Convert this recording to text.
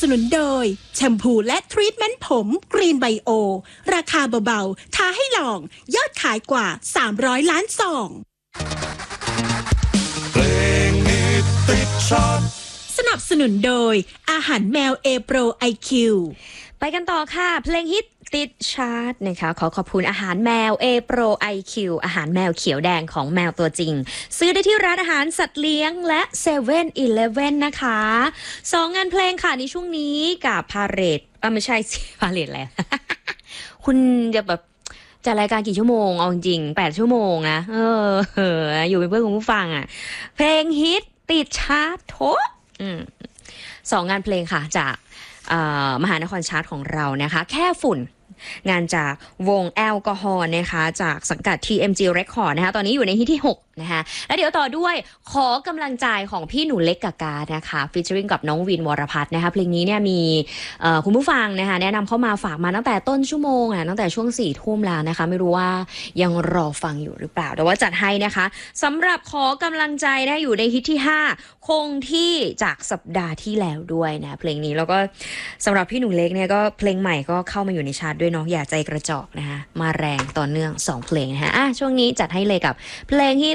นุนโดยแชมพูและทรีทเมนต์ผมกรีนไบโอราคาเบาๆท้าให้ลองยอดขายกว่า300ล้านซองเพลงฮิตติดชาร์ตสนับสนุนโดยอาหารแมวเอโปรไอคิวไปกันต่อค่ะเพลงฮิตติดชาร์ตนะคะขอขอบคุณอาหารแมว A Pro IQ อาหารแมวเขียวแดงของแมวตัวจริงซื้อได้ที่ร้านอาหารสัตว์เลี้ยงและ7-Eleven นะคะ2งานเพลงค่ะในช่วงนี้กับพาเหรดไม่ใช่พาเหรดอะไร คุณจะแบบจัดรายการกี่ชั่วโมงเอาจริง8 ชั่วโมงนะอยู่เป็นเพื่อนของผู้ฟังอ่ะเพลงฮิตติดชาร์ตโถ2งานเพลงค่ะจากมหานครชาร์ตของเรานะคะแค่ฝุ่นงานจากวงแอลกอฮอล์นะคะจากสังกัด TMG Record นะคะตอนนี้อยู่ในที่ที่6นะคะแล้วเดี๋ยวต่อด้วยขอกำลังใจของพี่หนูเล็กกากานะคะฟีเจอริ่งกับน้องวินวรพัฒน์นะคะเพลงนี้เนี่ยมีคุณผู้ฟังนะคะแนะนำเข้ามาฝากมาตั้งแต่ต้นชั่วโมงตั้งแต่ช่วง4 ทุ่มแล้วนะคะไม่รู้ว่ายังรอฟังอยู่หรือเปล่าแต่ว่าจัดให้นะคะสำหรับขอกำลังใจนะอยู่ในฮิตที่5คงที่จากสัปดาห์ที่แล้วด้วยนะเพลงนี้แล้วก็สำหรับพี่หนูเล็กเนี่ยก็เพลงใหม่ก็เข้ามาอยู่ในชาร์ตด้วยเนาะอย่าใจกระจอกนะคะมาแรงต่อเนื่อง2เพลงนะคะช่วงนี้จัดให้เลยกับเพลงฮิต